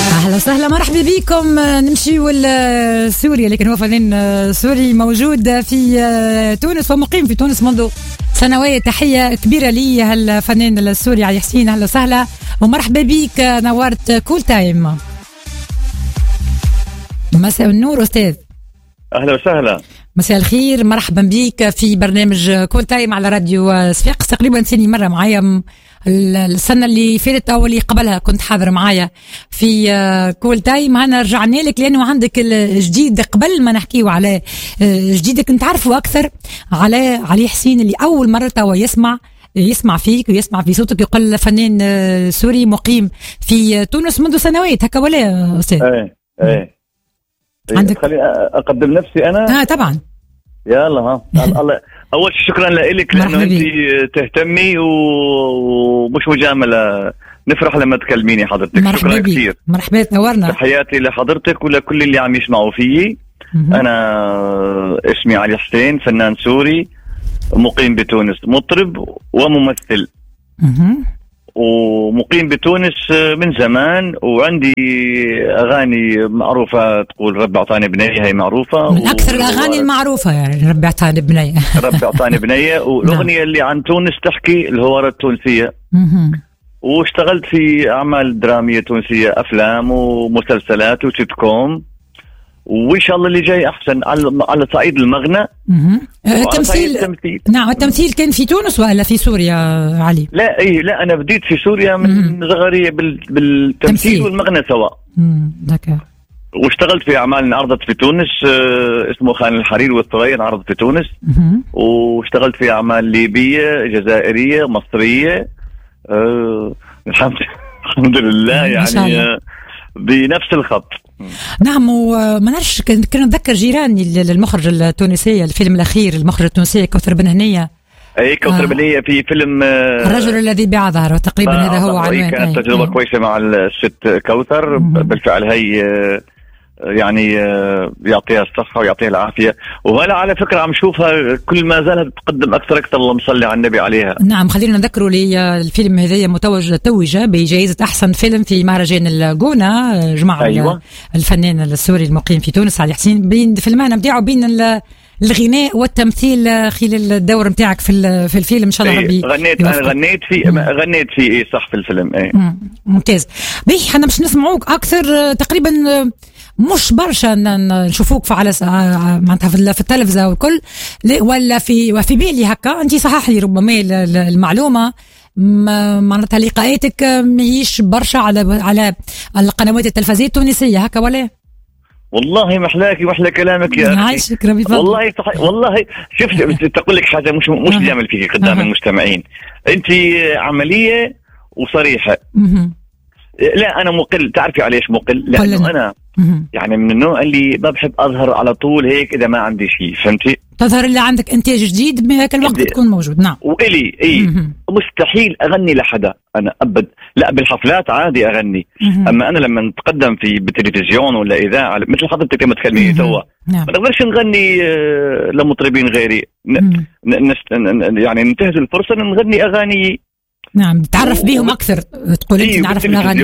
أهلا وسهلا مرحبا بكم. نمشي سوريا، لكن هو فنان سوري موجود في تونس ومقيم في تونس منذ سنوات. تحية كبيرة لي هالفنان السوري علي حسين. أهلا وسهلا ومرحبا بك، نورت كول تايم. مساء النور أستاذ. أهلا وسهلا. مساء الخير، مرحبا بك في برنامج كول تايم على راديو صفاقس. تقريبا ثاني مرة معايا، السنة اللي فاتت أو اللي قبلها كنت حاضر معايا في كول تايم. أنا رجعنا لك لأنه عندك الجديد. قبل ما نحكيه على جديدك نتعرفوا أكثر على علي حسين اللي أول مرة توا يسمع فيك ويسمع في صوتك. يقول فنان سوري مقيم في تونس منذ سنوات، هكا ولا أستاذ؟ ايه عندك. خليني أقدم نفسي أنا. طبعا. يلا ها. الله أول شكرا لك لأنه أنت تهتمي ومش مجاملة. نفرح لما تكلميني حضرتك. شكرا كثير. مرحبا، تنورنا. تحياتي لحضرتك ولكل اللي عم يسمعوا فيي. أنا اسمي علي حسين، فنان سوري مقيم بتونس، مطرب وممثل. ومقيم بتونس من زمان، وعندي أغاني معروفة تقول ربي أعطاني بنية، هي معروفة من أكثر الأغاني المعروفة يعني ربي أعطاني بنية. ربي أعطاني بنية. والأغنية اللي عن تونس تحكي الهوارة التونسية. واشتغلت في أعمال درامية تونسية، أفلام ومسلسلات وسيت كوم، وإن شاء الله اللي جاي أحسن على صعيد المغنى. التمثيل. نعم، التمثيل كان في تونس ولا في سوريا علي؟ لا أنا بديت في سوريا من صغرية بالتمثيل والمغنى سوا. واشتغلت في أعمال انعرضت في تونس، اسمه خان الحرير والثريا، انعرض في تونس. واشتغلت في أعمال ليبية، جزائرية، مصرية. الحمد لله يعني بنفس الخط. نعم. وما نعرفش، كنا نتذكر جيراني المخرج التونسي، الفيلم الأخير المخرج التونسي كوثر بن هنية. أي كوثر بن هنية في فيلم الرجل الذي باع ظهره، تقريبا هذا هو عنوان. كانت تجربة كويسة مع الست كوثر. بالفعل هي يعني يعطيها الصحة ويعطيها العافية. وهلا على فكرة عم شوفها كل ما زالت تقدم أكثر. اللهم صل على النبي عليها. نعم. خلينا نذكروا لي الفيلم هذا توج بجائزة أحسن فيلم في مهرجان الجونة. جمع أيوة. الفنان السوري المقيم في تونس علي حسين بين فيلمان بتاعه، بين الغناء والتمثيل خلال الدور متاعك في الفيلم. إن شاء الله ربي غنيت في إيه صح في الفيلم. ممتاز. بيه احنا باش نسمعوك أكثر. تقريبا مش برشا نشوفوك على معناتها في التلفزة والكل، ولا في بالي هكا. انت صحح لي ربما المعلومة، معناتها لقاءاتك ماهيش برشا على القنوات التلفزيونية التونسية هكا ولا؟ والله محلاكي واحلى كلامك يا اخي. والله صحيح. والله شفت تقول لك حاجة مش بيعمل فيك قدام المستمعين. انت عملية وصريحة. لا أنا مقل. تعرفي عليش مقل؟ لأنه أنا يعني من النوع اللي ما بحب أظهر على طول هيك إذا ما عندي شيء. فهمتي؟ تظهر اللي عندك إنتاج جديد بهاك الوقت تكون موجود. نعم. وإلي مستحيل أغني لحدا أنا أبد. لا بالحفلات عادي أغني. أما أنا لما نتقدم بالتلفزيون ولا إذاعة مثل حضرتك لما تكلميني توا، ما نقدرش نغني لمطربين غيري. يعني ننتهز الفرصة نغني أغاني. نعم. تعرف بيهم أكثر، تقول أنت نعرف الأغاني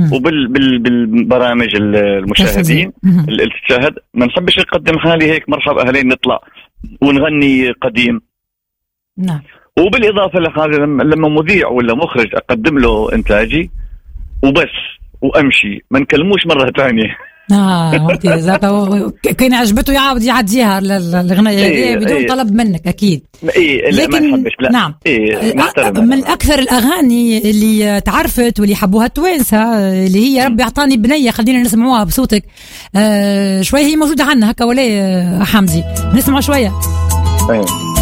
وبالبرامج المشاهدين اللي تشاهد. ما نحبش نقدم حالي هيك مرحبا أهلين نطلع ونغني قديم. نعم. وبالإضافة لهذا لما مذيع ولا مخرج أقدم له إنتاجي وبس وأمشي، ما نكلموش مرة ثانية. ممتاز. كان عجبته يعاود يعديها الأغنية بدون طلب منك أكيد. لا ما نحبش. لا. نعم. من أكثر الأغاني اللي تعرفت واللي حبوها التوانسة اللي هي ربي أعطاني بنية. خلينا نسمعوها بصوتك شوية. هي موجودة عنا هكا ولا حمزي؟ نسمع شوية.